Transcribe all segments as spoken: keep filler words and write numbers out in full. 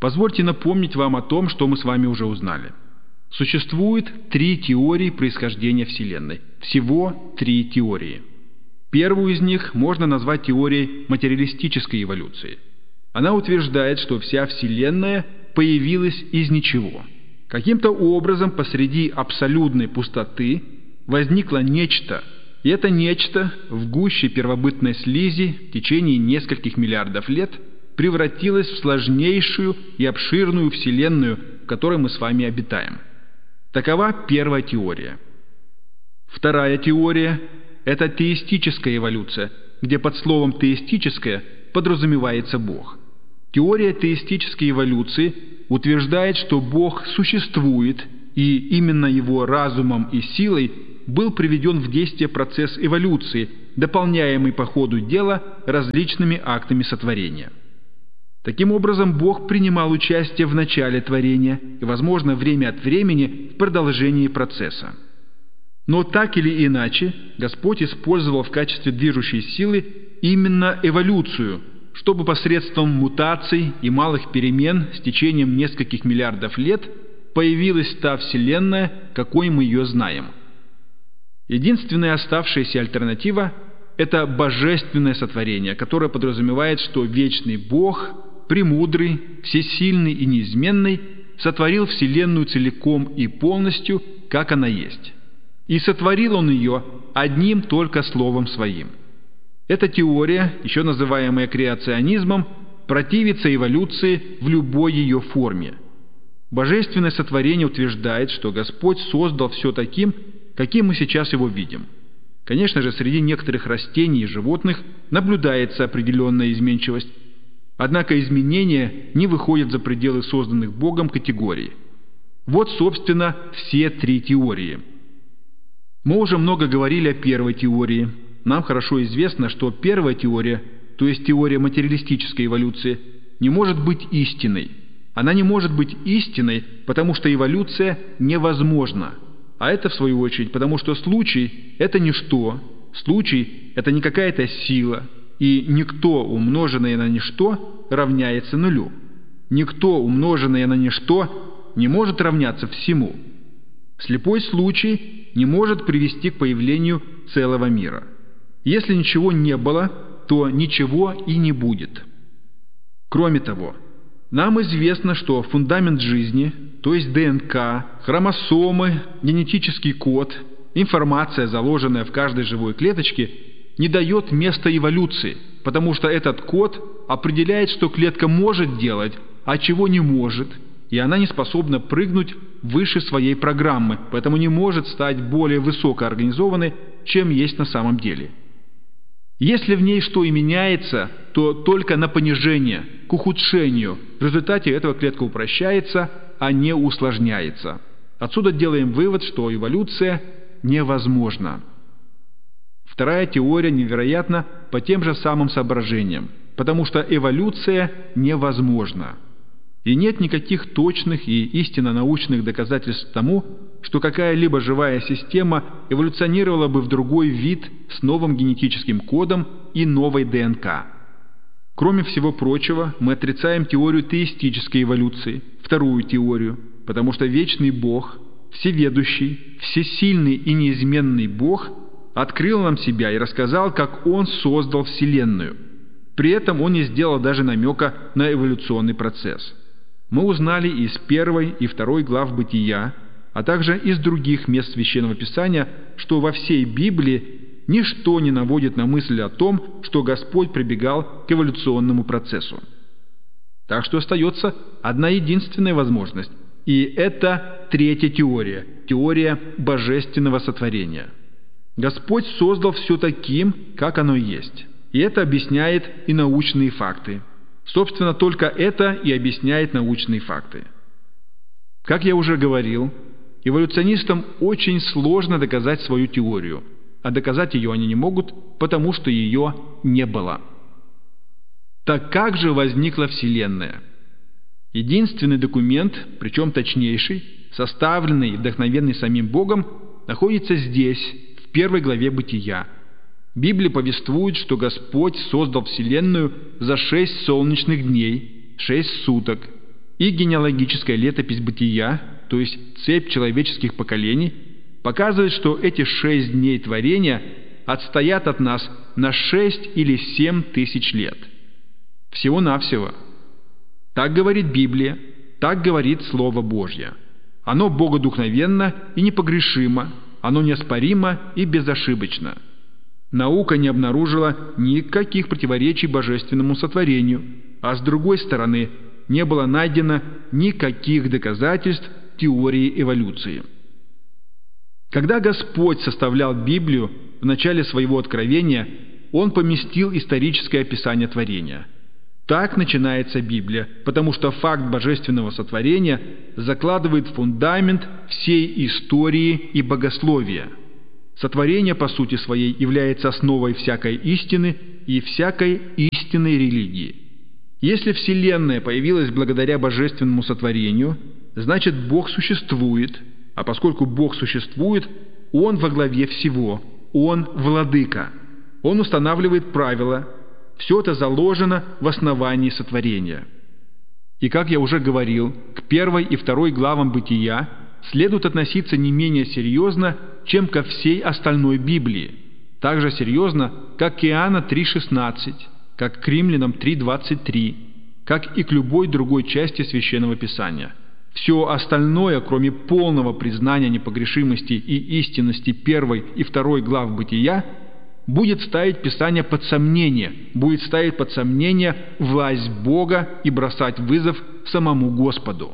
Позвольте напомнить вам о том, что мы с вами уже узнали. Существует три теории происхождения Вселенной. Всего три теории. Первую из них можно назвать теорией материалистической эволюции. Она утверждает, что вся Вселенная появилась из ничего. Каким-то образом посреди абсолютной пустоты возникло нечто, и это нечто в гуще первобытной слизи в течение нескольких миллиардов лет превратилось в сложнейшую и обширную Вселенную, в которой мы с вами обитаем. Такова первая теория. Вторая теория – это теистическая эволюция, где под словом «теистическая» подразумевается Бог. Теория теистической эволюции утверждает, что Бог существует, и именно его разумом и силой был приведен в действие процесс эволюции, дополняемый по ходу дела различными актами сотворения. Таким образом, Бог принимал участие в начале творения и, возможно, время от времени в продолжении процесса. Но так или иначе, Господь использовал в качестве движущей силы именно эволюцию, чтобы посредством мутаций и малых перемен с течением нескольких миллиардов лет появилась та Вселенная, какой мы ее знаем. Единственная оставшаяся альтернатива – это божественное сотворение, которое подразумевает, что вечный Бог, премудрый, всесильный и неизменный, сотворил Вселенную целиком и полностью, как она есть. И сотворил Он ее одним только словом Своим. Эта теория, еще называемая креационизмом, противится эволюции в любой ее форме. Божественное сотворение утверждает, что Господь создал все таким, каким мы сейчас его видим. Конечно же, среди некоторых растений и животных наблюдается определенная изменчивость, однако изменения не выходят за пределы созданных Богом категорий. Вот, собственно, все три теории. Мы уже много говорили о первой теории. Нам хорошо известно, что первая теория, то есть теория материалистической эволюции, не может быть истинной. Она не может быть истинной, потому что эволюция невозможна. А это, в свою очередь, потому что случай – это ничто, случай – это не какая-то сила, и никто, умноженное на ничто, равняется нулю. Никто, умноженное на ничто, не может равняться всему. Слепой случай не может привести к появлению целого мира. Если ничего не было, то ничего и не будет. Кроме того, нам известно, что фундамент жизни, то есть ДНК, хромосомы, генетический код, информация, заложенная в каждой живой клеточке, не дает места эволюции, потому что этот код определяет, что клетка может делать, а чего не может, и она не способна прыгнуть выше своей программы, поэтому не может стать более высокоорганизованной, чем есть на самом деле. Если в ней что и меняется, то только на понижение, к ухудшению. В результате этого клетка упрощается, а не усложняется. Отсюда делаем вывод, что эволюция невозможна. Вторая теория невероятна по тем же самым соображениям, потому что эволюция невозможна. И нет никаких точных и истинно научных доказательств тому, что какая-либо живая система эволюционировала бы в другой вид с новым генетическим кодом и новой ДНК. Кроме всего прочего, мы отрицаем теорию теистической эволюции, вторую теорию, потому что вечный Бог, всеведущий, всесильный и неизменный Бог открыл нам себя и рассказал, как Он создал Вселенную. При этом Он не сделал даже намека на эволюционный процесс. Мы узнали из первой и второй глав Бытия, а также из других мест Священного Писания, что во всей Библии ничто не наводит на мысль о том, что Господь прибегал к эволюционному процессу. Так что остается одна единственная возможность, и это третья теория, теория божественного сотворения. Господь создал все таким, как оно есть, и это объясняет и научные факты. Собственно, только это и объясняет научные факты. Как я уже говорил, эволюционистам очень сложно доказать свою теорию, а доказать ее они не могут, потому что ее не было. Так как же возникла Вселенная? Единственный документ, причем точнейший, составленный и вдохновенный самим Богом, находится здесь, в первой главе Бытия. Библия повествует, что Господь создал Вселенную за шесть солнечных дней, шесть суток, и генеалогическая летопись Бытия, то есть цепь человеческих поколений, показывает, что эти шесть дней творения отстоят от нас на шесть или семь тысяч лет. Всего-навсего. Так говорит Библия, так говорит Слово Божье. Оно богодухновенно и непогрешимо, оно неоспоримо и безошибочно. Наука не обнаружила никаких противоречий божественному сотворению, а с другой стороны, не было найдено никаких доказательств теории эволюции. Когда Господь составлял Библию в начале своего откровения, Он поместил историческое описание творения. Так начинается Библия, потому что факт божественного сотворения закладывает фундамент всей истории и богословия. Сотворение, по сути своей, является основой всякой истины и всякой истинной религии. Если Вселенная появилась благодаря божественному сотворению, значит Бог существует, а поскольку Бог существует, Он во главе всего, Он владыка, Он устанавливает правила. Все это заложено в основании сотворения. И, как я уже говорил, к первой и второй главам Бытия следует относиться не менее серьезно, чем ко всей остальной Библии. Так же серьезно, как к Иоанна три шестнадцать, как к Римлянам три двадцать три, как и к любой другой части Священного Писания. Все остальное, кроме полного признания непогрешимости и истинности первой и второй глав Бытия, будет ставить Писание под сомнение, будет ставить под сомнение власть Бога и бросать вызов самому Господу.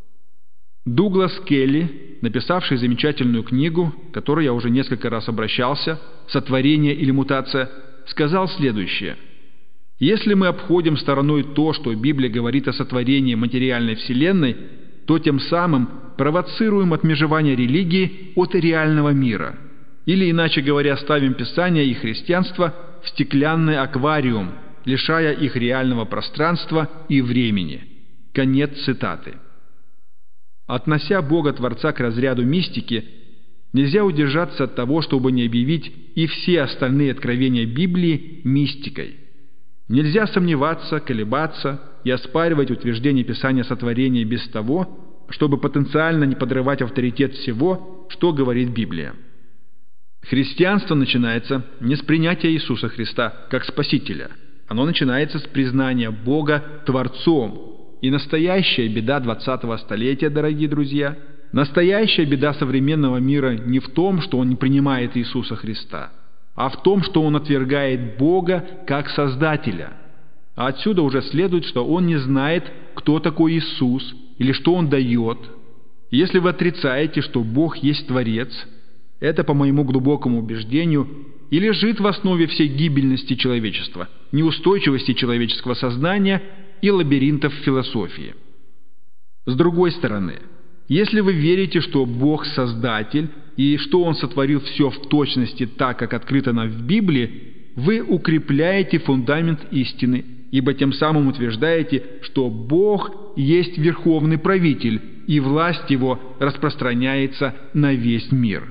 Дуглас Келли, написавший замечательную книгу, к которой я уже несколько раз обращался, «Сотворение или мутация», сказал следующее: «Если мы обходим стороной то, что Библия говорит о сотворении материальной Вселенной, то тем самым провоцируем отмежевание религии от реального мира. Или, иначе говоря, ставим Писание и христианство в стеклянный аквариум, лишая их реального пространства и времени». Конец цитаты. Относя Бога-Творца к разряду мистики, нельзя удержаться от того, чтобы не объявить и все остальные откровения Библии мистикой. Нельзя сомневаться, колебаться и оспаривать утверждение Писания сотворения без того, чтобы потенциально не подрывать авторитет всего, что говорит Библия. Христианство начинается не с принятия Иисуса Христа как Спасителя. Оно начинается с признания Бога Творцом. И настоящая беда двадцатого столетия, дорогие друзья, настоящая беда современного мира не в том, что он не принимает Иисуса Христа, а в том, что он отвергает Бога как Создателя. А отсюда уже следует, что он не знает, кто такой Иисус или что Он дает. Если вы отрицаете, что Бог есть Творец, это, по моему глубокому убеждению, и лежит в основе всей гибельности человечества, неустойчивости человеческого сознания и лабиринтов философии. С другой стороны, если вы верите, что Бог Создатель и что Он сотворил все в точности так, как открыто нам в Библии, вы укрепляете фундамент истины, ибо тем самым утверждаете, что Бог есть верховный правитель, и власть Его распространяется на весь мир.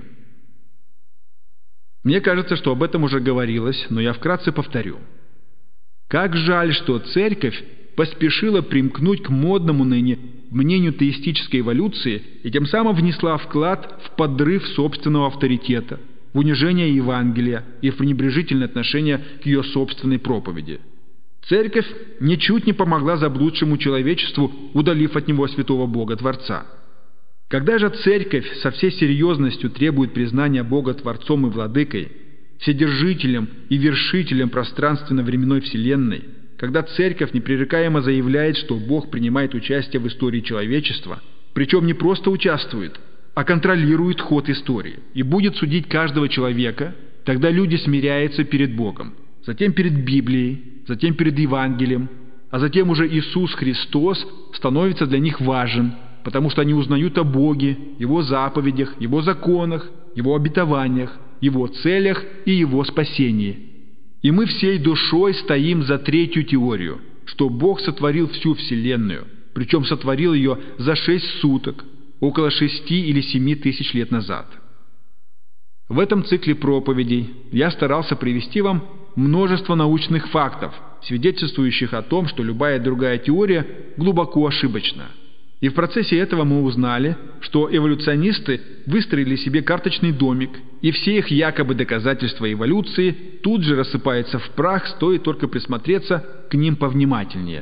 Мне кажется, что об этом уже говорилось, но я вкратце повторю. Как жаль, что Церковь поспешила примкнуть к модному ныне мнению теистической эволюции и тем самым внесла вклад в подрыв собственного авторитета, в унижение Евангелия и в пренебрежительное отношение к ее собственной проповеди. Церковь ничуть не помогла заблудшему человечеству, удалив от него святого Бога Творца. Когда же Церковь со всей серьезностью требует признания Бога Творцом и Владыкой, Вседержителем и Вершителем пространственно-временной Вселенной, когда Церковь непререкаемо заявляет, что Бог принимает участие в истории человечества, причем не просто участвует, а контролирует ход истории и будет судить каждого человека, тогда люди смиряются перед Богом, затем перед Библией, затем перед Евангелием, а затем уже Иисус Христос становится для них важен, потому что они узнают о Боге, Его заповедях, Его законах, Его обетованиях, Его целях и Его спасении. И мы всей душой стоим за третью теорию, что Бог сотворил всю Вселенную, причем сотворил ее за шесть суток, около шести или семи тысяч лет назад. В этом цикле проповедей я старался привести вам множество научных фактов, свидетельствующих о том, что любая другая теория глубоко ошибочна. И в процессе этого мы узнали, что эволюционисты выстроили себе карточный домик, и все их якобы доказательства эволюции тут же рассыпаются в прах, стоит только присмотреться к ним повнимательнее.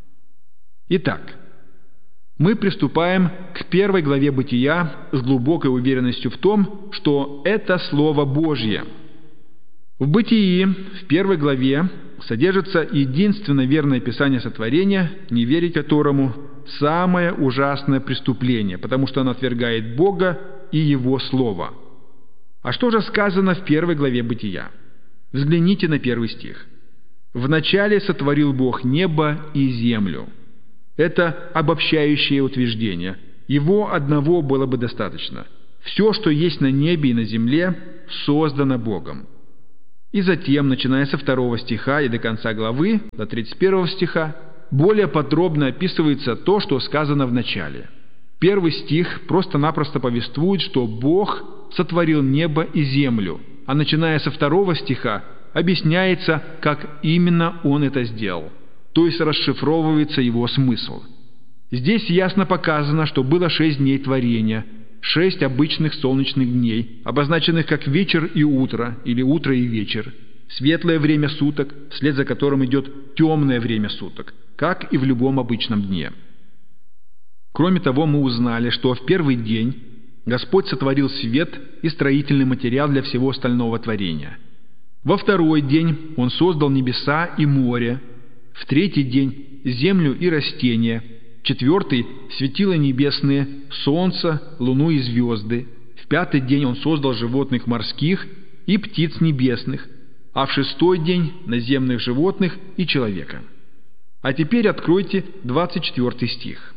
Итак, мы приступаем к первой главе Бытия с глубокой уверенностью в том, что это Слово Божье. В Бытии, в первой главе, содержится единственно верное описание сотворения, не верить которому – самое ужасное преступление, потому что оно отвергает Бога и Его Слово. А что же сказано в первой главе Бытия? Взгляните на первый стих. «Вначале сотворил Бог небо и землю». Это обобщающее утверждение. Его одного было бы достаточно. Все, что есть на небе и на земле, создано Богом. И затем, начиная со второго стиха и до конца главы, до тридцать первого стиха, более подробно описывается то, что сказано в начале. Первый стих просто-напросто повествует, что Бог сотворил небо и землю, а начиная со второго стиха объясняется, как именно Он это сделал, то есть расшифровывается его смысл. Здесь ясно показано, что было шесть дней творения, шесть обычных солнечных дней, обозначенных как вечер и утро, или утро и вечер, светлое время суток, вслед за которым идет темное время суток, как и в любом обычном дне. Кроме того, мы узнали, что в первый день Господь сотворил свет и строительный материал для всего остального творения. Во второй день Он создал небеса и море, в третий день землю и растения, в четвертый — светила небесные, солнце, луну и звезды, в пятый день Он создал животных морских и птиц небесных, а в шестой день — наземных животных и человека. А теперь откройте двадцать четвёртый стих.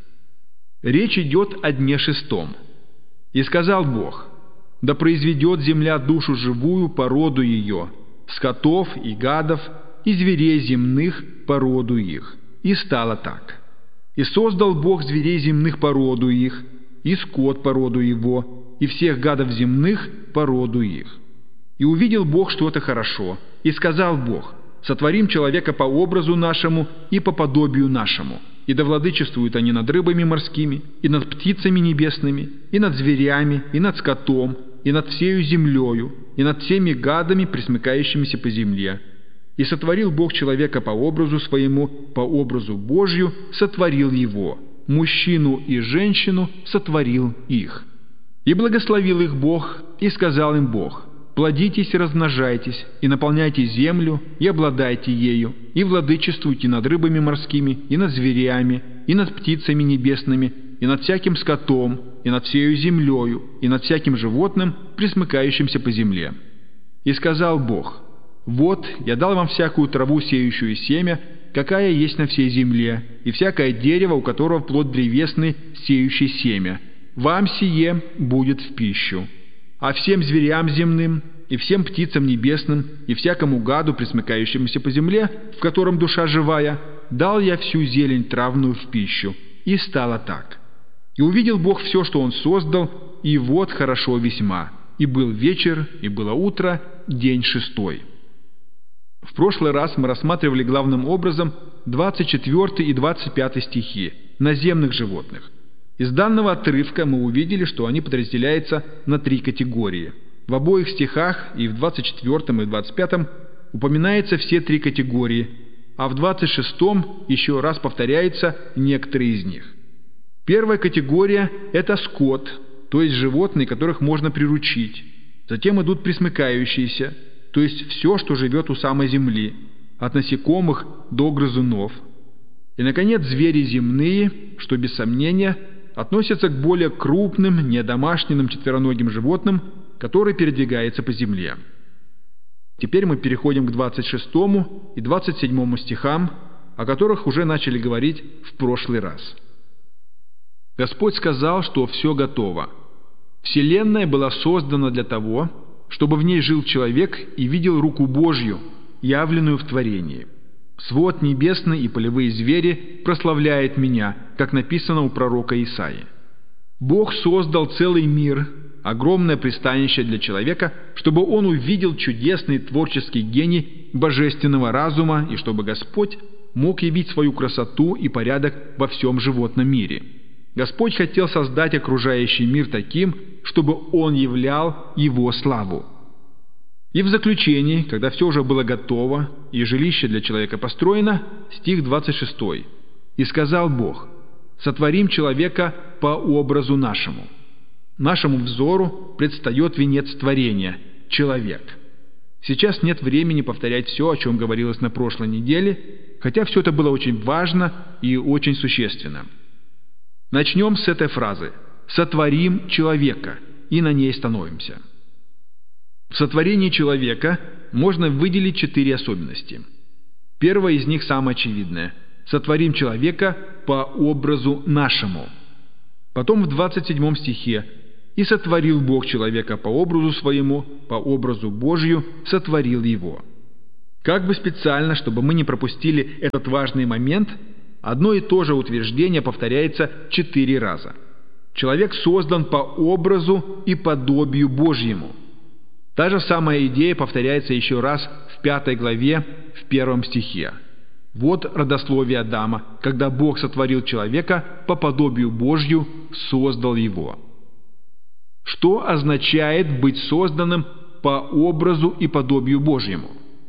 Речь идет о дне шестом. «И сказал Бог: да произведет земля душу живую по роду ее, скотов и гадов, и зверей земных по роду их. И стало так. И создал Бог зверей земных по роду их, и скот по роду его, и всех гадов земных по роду их. И увидел Бог, что это хорошо, и сказал Бог: сотворим человека по образу нашему и по подобию нашему, и да владычествуют они над рыбами морскими, и над птицами небесными, и над зверями, и над скотом, и над всею землею, и над всеми гадами, пресмыкающимися по земле. И сотворил Бог человека по образу своему, по образу Божью сотворил его, мужчину и женщину сотворил их. И благословил их Бог, и сказал им Бог: плодитесь и размножайтесь, и наполняйте землю, и обладайте ею, и владычествуйте над рыбами морскими, и над зверями, и над птицами небесными, и над всяким скотом, и над всею землею, и над всяким животным, пресмыкающимся по земле. И сказал Бог: вот, я дал вам всякую траву, сеющую семя, какая есть на всей земле, и всякое дерево, у которого плод древесный, сеющий семя. Вам сие будет в пищу. А всем зверям земным, и всем птицам небесным, и всякому гаду, пресмыкающемуся по земле, в котором душа живая, дал я всю зелень травную в пищу. И стало так. И увидел Бог все, что Он создал, и вот хорошо весьма. И был вечер, и было утро, день шестой». В прошлый раз мы рассматривали главным образом двадцать четвёртый и двадцать пятый стихи наземных животных. Из данного отрывка мы увидели, что они подразделяются на три категории. В обоих стихах, и в двадцать четвёртом и двадцать пятом, упоминаются все три категории, а в двадцать шестом еще раз повторяются некоторые из них. Первая категория – это скот, то есть животные, которых можно приручить. Затем идут пресмыкающиеся, то есть все, что живет у самой земли, от насекомых до грызунов. И, наконец, звери земные, что, без сомнения, относятся к более крупным, неодомашненным четвероногим животным, которые передвигаются по земле. Теперь мы переходим к двадцать шестому и двадцать седьмому стихам, о которых уже начали говорить в прошлый раз. Господь сказал, что все готово. Вселенная была создана для того, чтобы в ней жил человек и видел руку Божью, явленную в творении. Свод небесный и полевые звери прославляют меня, как написано у пророка Исаии. Бог создал целый мир, огромное пристанище для человека, чтобы он увидел чудесный творческий гений божественного разума и чтобы Господь мог явить свою красоту и порядок во всем животном мире. Господь хотел создать окружающий мир таким, чтобы он являл Его славу. И в заключении, когда все уже было готово и жилище для человека построено, стих двадцать шесть. «И сказал Бог: сотворим человека по образу нашему». Нашему взору предстает венец творения – человек. Сейчас нет времени повторять все, о чем говорилось на прошлой неделе, хотя все это было очень важно и очень существенно. Начнем с этой фразы «сотворим человека» и на ней становимся. В сотворении человека можно выделить четыре особенности. Первая из них самая очевидная – сотворим человека по образу нашему. Потом в двадцать седьмом стихе «И сотворил Бог человека по образу своему, по образу Божию сотворил его». Как бы специально, чтобы мы не пропустили этот важный момент, одно и то же утверждение повторяется четыре раза. Человек создан по образу и подобию Божьему. Та же самая идея повторяется еще раз в пятой главе, в первом стихе. Вот родословие Адама, когда Бог сотворил человека по подобию Божью, создал его. Что означает быть созданным по образу и подобию Божьему?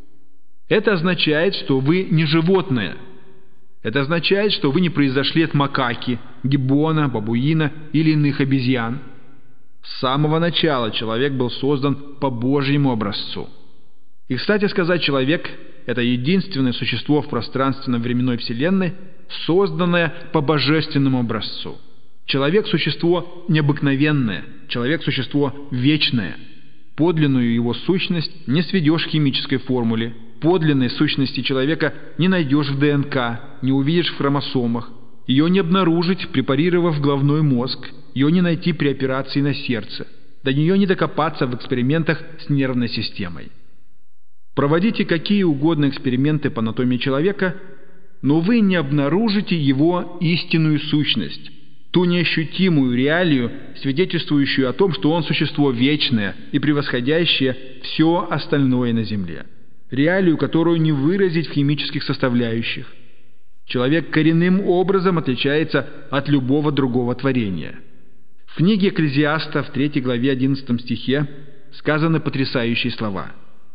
Это означает, что вы не животное. Это означает, что вы не произошли от макаки, гиббона, бабуина или иных обезьян. С самого начала человек был создан по Божьему образцу. И, кстати сказать, человек – это единственное существо в пространственно-временной вселенной, созданное по божественному образцу. Человек – существо необыкновенное, человек – существо вечное. Подлинную его сущность не сведешь к химической формуле, подлинной сущности человека не найдешь в ДНК, не увидишь в хромосомах, ее не обнаружить, препарировав головной мозг, ее не найти при операции на сердце, до нее не докопаться в экспериментах с нервной системой. Проводите какие угодно эксперименты по анатомии человека, но вы не обнаружите его истинную сущность, ту неощутимую реалию, свидетельствующую о том, что он существо вечное и превосходящее все остальное на Земле. Реалию, которую не выразить в химических составляющих. Человек коренным образом отличается от любого другого творения. В книге Экклезиаста в третьей главе одиннадцатом стихе сказаны потрясающие слова.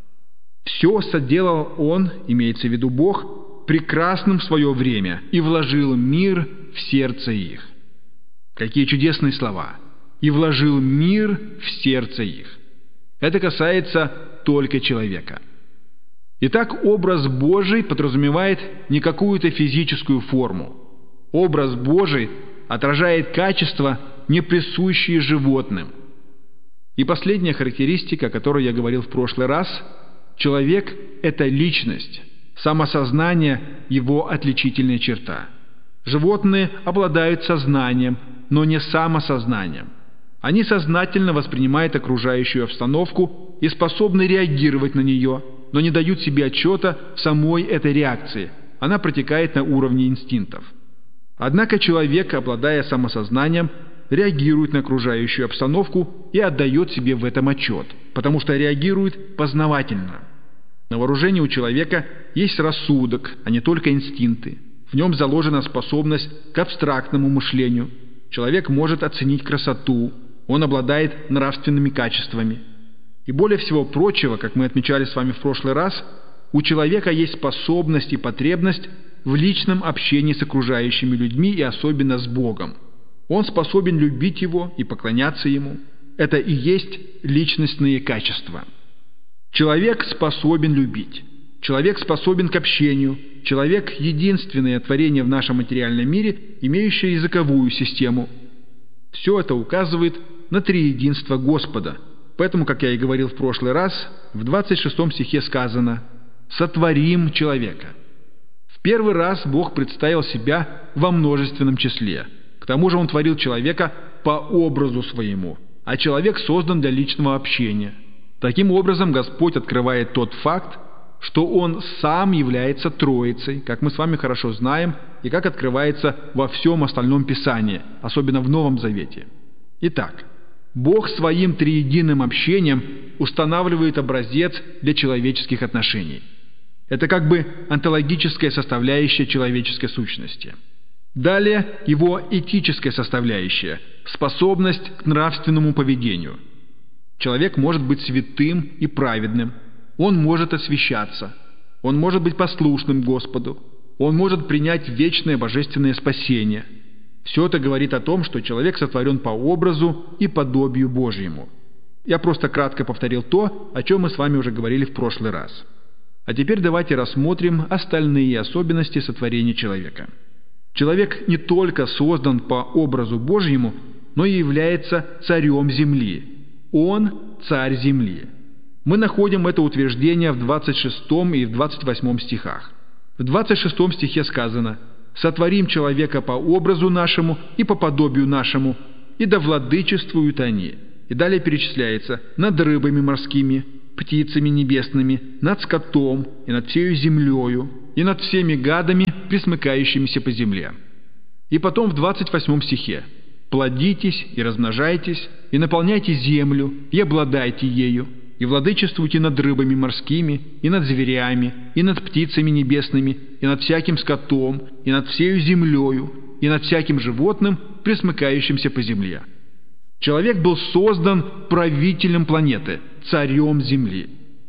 «Все соделал Он, имеется в виду Бог, прекрасным в свое время и вложил мир в сердце их». Какие чудесные слова! «И вложил мир в сердце их». Это касается только человека. Итак, образ Божий подразумевает не какую-то физическую форму. Образ Божий отражает качества, не присущие животным. И последняя характеристика, о которой я говорил в прошлый раз – человек – это личность, самосознание – его отличительная черта. Животные обладают сознанием, но не самосознанием. Они сознательно воспринимают окружающую обстановку и способны реагировать на нее, но не дают себе отчета в самой этой реакции. Она протекает на уровне инстинктов. Однако человек, обладая самосознанием, реагирует на окружающую обстановку и отдает себе в этом отчет, потому что реагирует познавательно. На вооружении у человека есть рассудок, а не только инстинкты. В нем заложена способность к абстрактному мышлению. Человек может оценить красоту, он обладает нравственными качествами. И более всего прочего, как мы отмечали с вами в прошлый раз, у человека есть способность и потребность в личном общении с окружающими людьми и особенно с Богом. Он способен любить Его и поклоняться Ему. Это и есть личностные качества. Человек способен любить. Человек способен к общению. Человек – единственное творение в нашем материальном мире, имеющее языковую систему. Все это указывает на триединство Господа. Поэтому, как я и говорил в прошлый раз, в двадцать шестом стихе сказано «сотворим человека». В первый раз Бог представил себя во множественном числе. К тому же Он творил человека по образу своему, а человек создан для личного общения. Таким образом, Господь открывает тот факт, что Он сам является Троицей, как мы с вами хорошо знаем, и как открывается во всем остальном Писании, особенно в Новом Завете. Итак, Бог своим триединым общением устанавливает образец для человеческих отношений. Это как бы онтологическая составляющая человеческой сущности. Далее его этическая составляющая – способность к нравственному поведению. Человек может быть святым и праведным, он может освящаться, он может быть послушным Господу, он может принять вечное божественное спасение. Все это говорит о том, что человек сотворен по образу и подобию Божьему. Я просто кратко повторил то, о чем мы с вами уже говорили в прошлый раз. А теперь давайте рассмотрим остальные особенности сотворения человека. Человек не только создан по образу Божьему, но и является царем земли. Он – царь земли. Мы находим это утверждение в двадцать шестом и в двадцать восьмом стихах. В двадцать шестом стихе сказано: «Сотворим человека по образу нашему и по подобию нашему, и да владычествуют они». И далее перечисляется: «над рыбами морскими, птицами небесными, над скотом и над всею землею, и над всеми гадами, пресмыкающимися по земле». И потом в двадцать восьмом стихе: «Плодитесь и размножайтесь, и наполняйте землю, и обладайте ею, и владычествуйте над рыбами морскими, и над зверями, и над птицами небесными, и над всяким скотом, и над всею землею, и над всяким животным, пресмыкающимся по земле». Человек был создан правителем планеты, царем земли.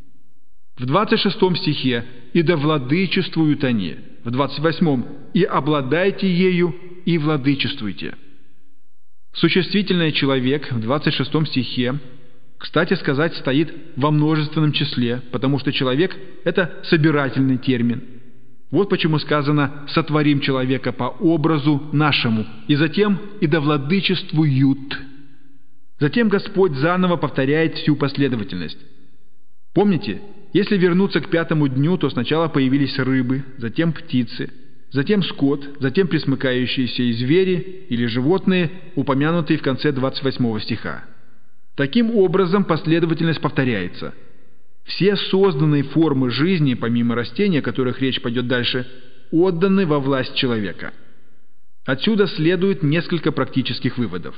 В двадцать шестом стихе: «И да владычествуют они». В двадцать восьмом: «И обладайте ею, и владычествуйте». Существительное «человек» в двадцать шестом стихе, кстати сказать, стоит во множественном числе, потому что человек – это собирательный термин. Вот почему сказано «сотворим человека по образу нашему», и затем «и да владычествуют». Затем Господь заново повторяет всю последовательность. Помните, если вернуться к пятому дню, то сначала появились рыбы, затем птицы, затем скот, затем пресмыкающиеся и звери или животные, упомянутые в конце двадцать восьмого стиха. Таким образом, последовательность повторяется. Все созданные формы жизни, помимо растений, о которых речь пойдет дальше, отданы во власть человека. Отсюда следует несколько практических выводов.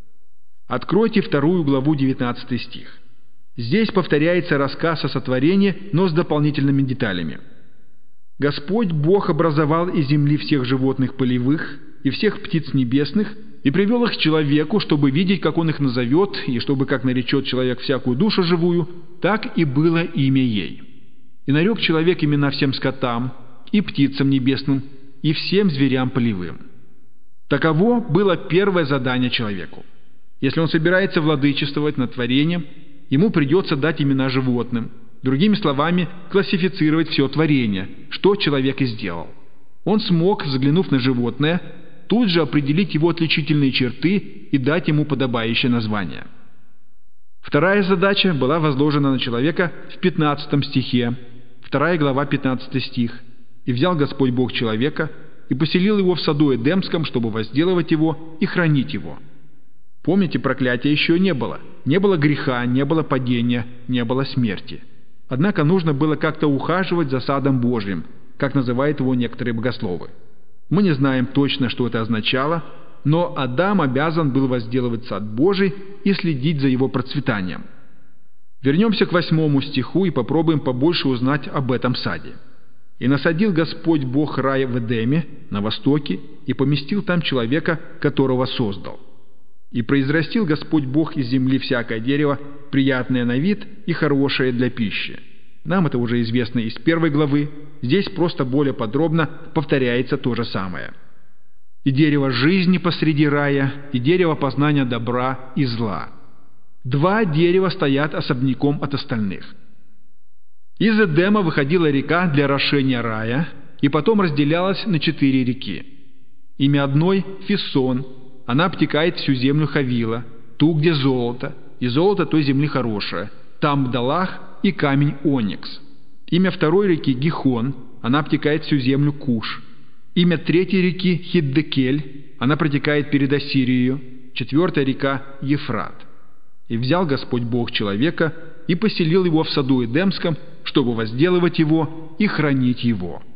Откройте вторую главу, девятнадцатый стих. Здесь повторяется рассказ о сотворении, но с дополнительными деталями. «Господь Бог образовал из земли всех животных полевых и всех птиц небесных, и привел их к человеку, чтобы видеть, как он их назовет, и чтобы, как наречет человек всякую душу живую, так и было имя ей. И нарек человек имена всем скотам, и птицам небесным, и всем зверям полевым». Таково было первое задание человеку. Если он собирается владычествовать над творением, ему придется дать имена животным, другими словами, классифицировать все творение, что человек и сделал. Он смог, взглянув на животное, тут же определить его отличительные черты и дать ему подобающее название. Вторая задача была возложена на человека в пятнадцатом стихе, вторая глава, пятнадцатый стих. «И взял Господь Бог человека, и поселил его в саду Эдемском, чтобы возделывать его и хранить его». Помните, проклятия еще не было. Не было греха, не было падения, не было смерти. Однако нужно было как-то ухаживать за садом Божьим, как называют его некоторые богословы. Мы не знаем точно, что это означало, но Адам обязан был возделывать сад Божий и следить за его процветанием. Вернемся к восьмому стиху и попробуем побольше узнать об этом саде. «И насадил Господь Бог рай в Эдеме, на востоке, и поместил там человека, которого создал. И произрастил Господь Бог из земли всякое дерево, приятное на вид и хорошее для пищи». Нам это уже известно из первой главы, здесь просто более подробно повторяется то же самое. «И дерево жизни посреди рая, и дерево познания добра и зла». Два дерева стоят особняком от остальных. Из Эдема выходила река для орошения рая, и потом разделялась на четыре реки. Имя одной – Фисон. Она обтекает всю землю Хавила, ту, где золото, и золото той земли хорошее, там Бдалах и камень Оникс. Имя второй реки Гихон, она обтекает всю землю Куш. Имя третьей реки Хиддекель, она протекает перед Ассирией. Четвертая река Ефрат. И взял Господь Бог человека и поселил его в саду Эдемском, чтобы возделывать его и хранить его.